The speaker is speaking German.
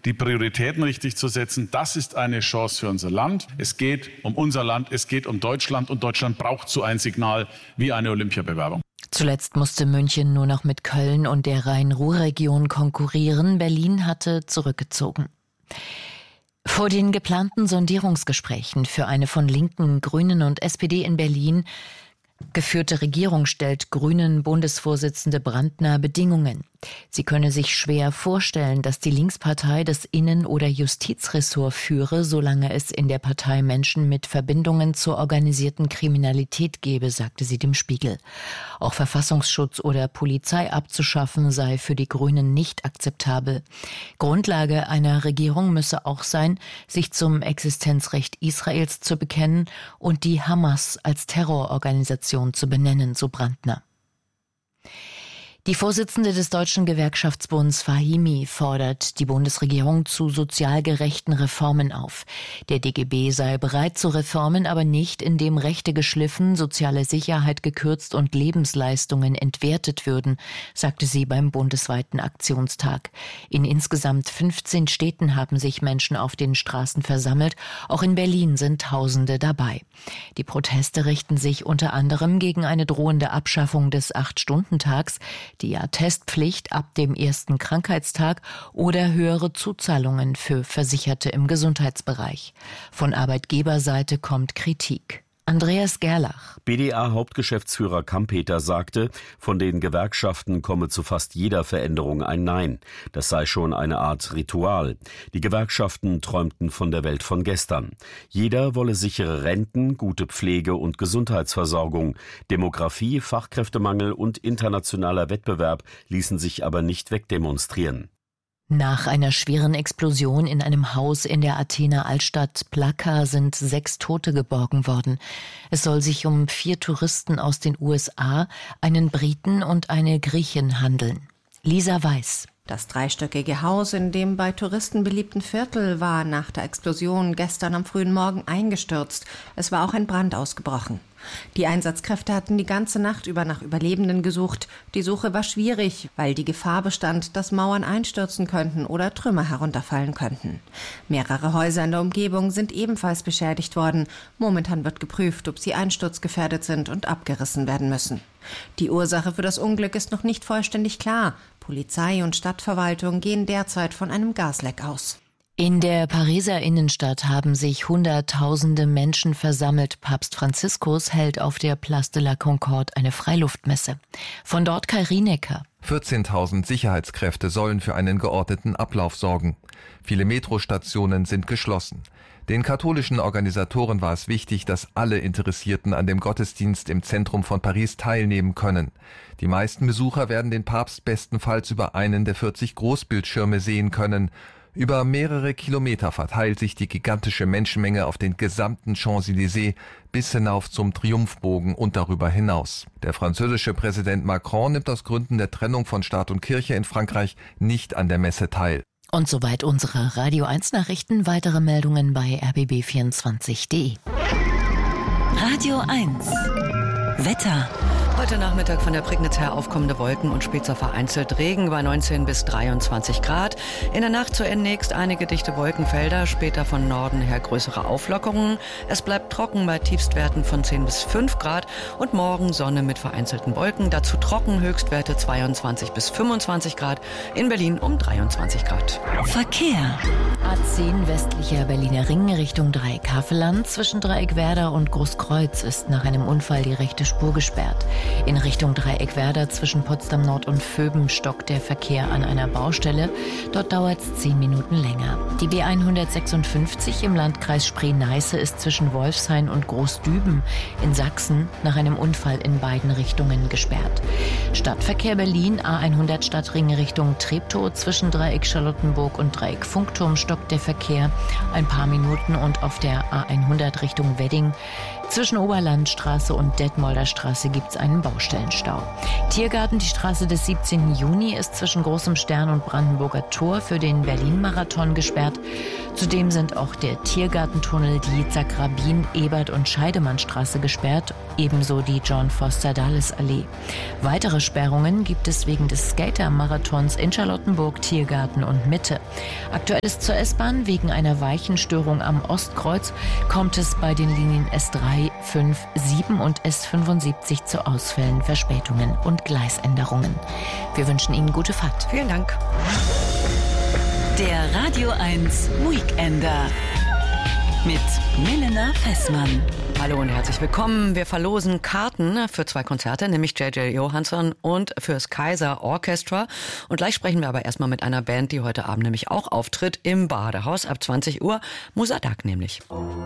die Prioritäten richtig zu setzen. Das ist eine Chance für unser Land. Es geht um unser Land, es geht um Deutschland und Deutschland braucht so ein Signal wie eine Olympiabewerbung. Zuletzt musste München nur noch mit Köln und der Rhein-Ruhr-Region konkurrieren. Berlin hatte zurückgezogen. Vor den geplanten Sondierungsgesprächen für eine von Linken, Grünen und SPD in Berlin geführte Regierung stellt Grünen-Bundesvorsitzende Brandner Bedingungen. Sie könne sich schwer vorstellen, dass die Linkspartei das Innen- oder Justizressort führe, solange es in der Partei Menschen mit Verbindungen zur organisierten Kriminalität gebe, sagte sie dem Spiegel. Auch Verfassungsschutz oder Polizei abzuschaffen sei für die Grünen nicht akzeptabel. Grundlage einer Regierung müsse auch sein, sich zum Existenzrecht Israels zu bekennen und die Hamas als Terrororganisation zu benennen, so Brandner. Die Vorsitzende des Deutschen Gewerkschaftsbunds Fahimi fordert die Bundesregierung zu sozial gerechten Reformen auf. Der DGB sei bereit zu Reformen, aber nicht, indem Rechte geschliffen, soziale Sicherheit gekürzt und Lebensleistungen entwertet würden, sagte sie beim bundesweiten Aktionstag. In insgesamt 15 Städten haben sich Menschen auf den Straßen versammelt. Auch in Berlin sind Tausende dabei. Die Proteste richten sich unter anderem gegen eine drohende Abschaffung des 8-Stunden-Tags, die Attestpflicht ab dem ersten Krankheitstag oder höhere Zuzahlungen für Versicherte im Gesundheitsbereich. Von Arbeitgeberseite kommt Kritik. Andreas Gerlach. BDA-Hauptgeschäftsführer Kampeter sagte, von den Gewerkschaften komme zu fast jeder Veränderung ein Nein. Das sei schon eine Art Ritual. Die Gewerkschaften träumten von der Welt von gestern. Jeder wolle sichere Renten, gute Pflege und Gesundheitsversorgung. Demografie, Fachkräftemangel und internationaler Wettbewerb ließen sich aber nicht wegdemonstrieren. Nach einer schweren Explosion in einem Haus in der Athener Altstadt Plaka sind 6 Tote geborgen worden. Es soll sich um 4 Touristen aus den USA, einen Briten und eine Griechin handeln. Lisa Weiß. Das dreistöckige Haus in dem bei Touristen beliebten Viertel war nach der Explosion gestern am frühen Morgen eingestürzt. Es war auch ein Brand ausgebrochen. Die Einsatzkräfte hatten die ganze Nacht über nach Überlebenden gesucht. Die Suche war schwierig, weil die Gefahr bestand, dass Mauern einstürzen könnten oder Trümmer herunterfallen könnten. Mehrere Häuser in der Umgebung sind ebenfalls beschädigt worden. Momentan wird geprüft, ob sie einsturzgefährdet sind und abgerissen werden müssen. Die Ursache für das Unglück ist noch nicht vollständig klar. Polizei und Stadtverwaltung gehen derzeit von einem Gasleck aus. In der Pariser Innenstadt haben sich Hunderttausende Menschen versammelt. Papst Franziskus hält auf der Place de la Concorde eine Freiluftmesse. Von dort Kai Rienecker. 14.000 Sicherheitskräfte sollen für einen geordneten Ablauf sorgen. Viele Metrostationen sind geschlossen. Den katholischen Organisatoren war es wichtig, dass alle Interessierten an dem Gottesdienst im Zentrum von Paris teilnehmen können. Die meisten Besucher werden den Papst bestenfalls über einen der 40 Großbildschirme sehen können. Über mehrere Kilometer verteilt sich die gigantische Menschenmenge auf den gesamten Champs-Élysées bis hinauf zum Triumphbogen und darüber hinaus. Der französische Präsident Macron nimmt aus Gründen der Trennung von Staat und Kirche in Frankreich nicht an der Messe teil. Und soweit unsere Radio 1 Nachrichten. Weitere Meldungen bei rbb24.de. Radio 1 Wetter. Heute Nachmittag von der Prignitz her aufkommende Wolken und später vereinzelt Regen bei 19 bis 23 Grad. In der Nacht zunächst einige dichte Wolkenfelder, später von Norden her größere Auflockerungen. Es bleibt trocken bei Tiefstwerten von 10 bis 5 Grad und morgen Sonne mit vereinzelten Wolken. Dazu trocken, Höchstwerte 22 bis 25 Grad. In Berlin um 23 Grad. Verkehr. A10 westlicher Berliner Ring Richtung Dreieck Havelland. Zwischen Dreieck Werder und Großkreuz ist nach einem Unfall die rechte Spur gesperrt. In Richtung Dreieck Werder zwischen Potsdam Nord und Vöben stockt der Verkehr an einer Baustelle. Dort dauert es 10 Minuten länger. Die B156 im Landkreis Spree-Neiße ist zwischen Wolfshain und Großdüben in Sachsen nach einem Unfall in beiden Richtungen gesperrt. Stadtverkehr Berlin, A100 Stadtring Richtung Treptow zwischen Dreieck Charlottenburg und Dreieck Funkturm stockt der Verkehr ein paar Minuten und auf der A100 Richtung Wedding Zwischen Oberlandstraße und Detmolder Straße gibt es einen Baustellenstau. Tiergarten, die Straße des 17. Juni, ist zwischen Großem Stern und Brandenburger Tor für den Berlin-Marathon gesperrt. Zudem sind auch der Tiergartentunnel, die Zagrabin-, Ebert- und Scheidemannstraße gesperrt, ebenso die John-Foster-Dulles-Allee. Weitere Sperrungen gibt es wegen des Skater-Marathons in Charlottenburg, Tiergarten und Mitte. Aktuell ist zur S-Bahn wegen einer Weichenstörung am Ostkreuz kommt es bei den Linien S3, 5, 7 und S75 zu Ausfällen, Verspätungen und Gleisänderungen. Wir wünschen Ihnen gute Fahrt. Vielen Dank. Der Radio 1 Weekender mit Milena Fessmann. Hallo und herzlich willkommen. Wir verlosen Karten für 2 Konzerte, nämlich J.J. Johansson und fürs Kaiser Orchestra. Und gleich sprechen wir aber erstmal mit einer Band, die heute Abend nämlich auch auftritt im Badehaus ab 20 Uhr. Musadak nämlich.